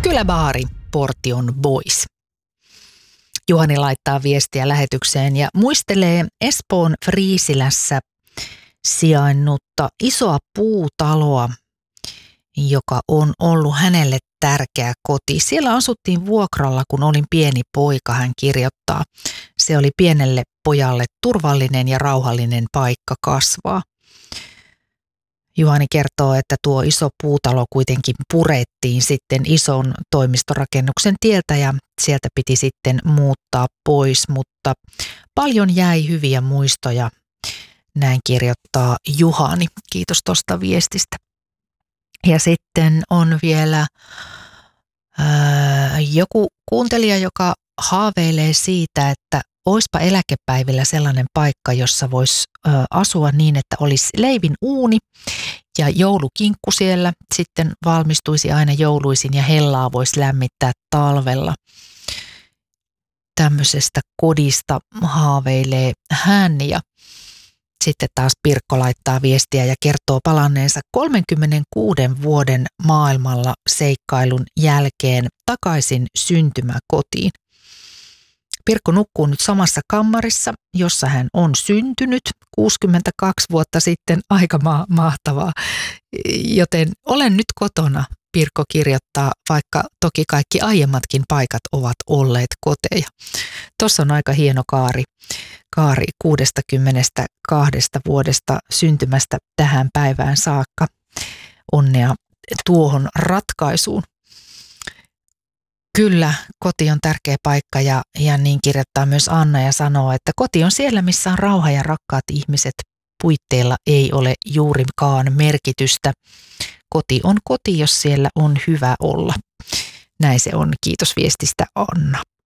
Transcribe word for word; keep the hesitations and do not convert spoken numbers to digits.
Kyläbaari, portti on boys. Juhani laittaa viestiä lähetykseen ja muistelee Espoon Friisilässä sijainnutta isoa puutaloa, joka on ollut hänelle tärkeä koti. Siellä asuttiin vuokralla, kun olin pieni poika, hän kirjoittaa. Se oli pienelle pojalle turvallinen ja rauhallinen paikka kasvaa. Juhani kertoo, että tuo iso puutalo kuitenkin purettiin sitten ison toimistorakennuksen tieltä ja sieltä piti sitten muuttaa pois, mutta paljon jäi hyviä muistoja. Näin kirjoittaa Juhani. Kiitos tuosta viestistä. Ja sitten on vielä ää, joku kuuntelija, joka haaveilee siitä, että oispa eläkepäivillä sellainen paikka, jossa voisi asua niin, että olisi leivin uuni ja joulukinkku siellä. Sitten valmistuisi aina jouluisin ja hellaa voisi lämmittää talvella. Tämmöisestä kodista haaveilee hän ja sitten taas Pirkko laittaa viestiä ja kertoo palanneensa kolmenkymmenenkuuden vuoden maailmalla seikkailun jälkeen takaisin syntymäkotiin. Pirkko nukkuu nyt samassa kammarissa, jossa hän on syntynyt kuusikymmentäkaksi vuotta sitten, aika ma- mahtavaa. Joten olen nyt kotona, Pirkko kirjoittaa, vaikka toki kaikki aiemmatkin paikat ovat olleet koteja. Tuossa on aika hieno kaari, kaari kuudestakymmenestäkahdesta vuodesta syntymästä tähän päivään saakka. Onnea tuohon ratkaisuun. Kyllä, koti on tärkeä paikka ja, ja niin kirjoittaa myös Anna ja sanoo, että koti on siellä, missä on rauha ja rakkaat ihmiset. Puitteilla ei ole juurikaan merkitystä. Koti on koti, jos siellä on hyvä olla. Näin se on. Kiitos viestistä, Anna.